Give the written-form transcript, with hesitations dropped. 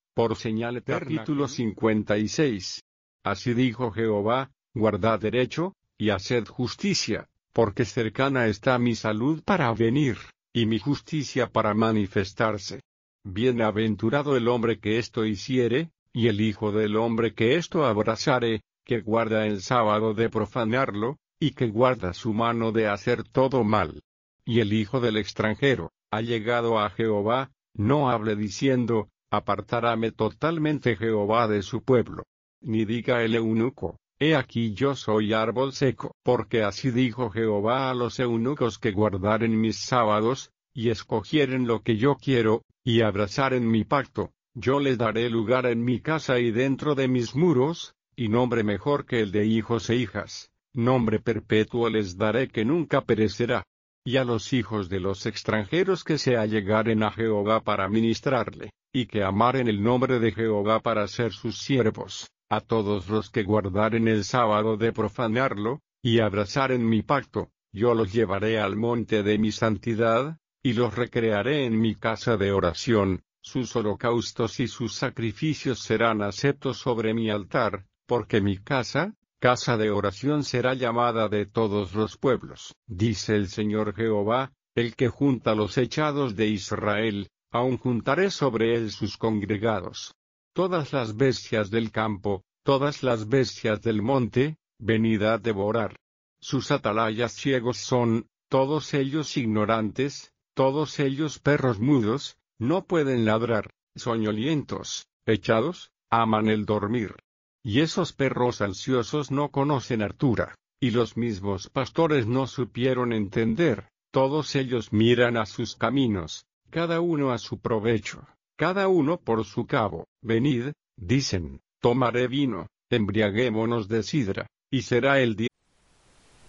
por señal eterna. Capítulo 56. Así dijo Jehová, guardad derecho, y haced justicia, porque cercana está mi salud para venir, y mi justicia para manifestarse. Bienaventurado el hombre que esto hiciere, y el hijo del hombre que esto abrazare, que guarda el sábado de profanarlo, y que guarda su mano de hacer todo mal. Y el hijo del extranjero, allegado a Jehová, no hable diciendo, apartaráme totalmente Jehová de su pueblo. Ni diga el eunuco, he aquí yo soy árbol seco. Porque así dijo Jehová a los eunucos que guardaren mis sábados, y escogieren lo que yo quiero, y abrazaren mi pacto, yo les daré lugar en mi casa y dentro de mis muros, y nombre mejor que el de hijos e hijas, nombre perpetuo les daré que nunca perecerá. Y a los hijos de los extranjeros que se allegaren a Jehová para ministrarle, y que amaren el nombre de Jehová para ser sus siervos, a todos los que guardaren el sábado de profanarlo, y abrazaren mi pacto, yo los llevaré al monte de mi santidad, y los recrearé en mi casa de oración, sus holocaustos y sus sacrificios serán aceptos sobre mi altar, porque mi casa de oración será llamada de todos los pueblos. Dice el Señor Jehová, el que junta los echados de Israel, aun juntaré sobre él sus congregados. Todas las bestias del campo, todas las bestias del monte, venid a devorar. Sus atalayas ciegos son, todos ellos ignorantes, todos ellos perros mudos, no pueden ladrar, soñolientos, echados, aman el dormir. Y esos perros ansiosos no conocen hartura, y los mismos pastores no supieron entender, todos ellos miran a sus caminos, cada uno a su provecho, cada uno por su cabo. Venid, dicen, tomaré vino, embriaguémonos de sidra, y será el día